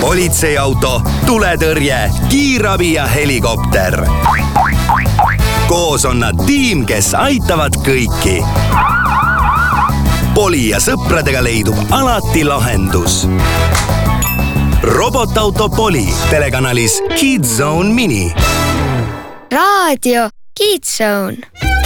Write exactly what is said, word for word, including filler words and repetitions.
politseiauto, tuletõrje, kiirabi ja helikopter. Koos on nad tiim, kes aitavad kõiki. Poli ja sõpradega leidub alati lahendus. Robotauto Poli telekanalis Kids Zone Mini. Raadio Kids Zone.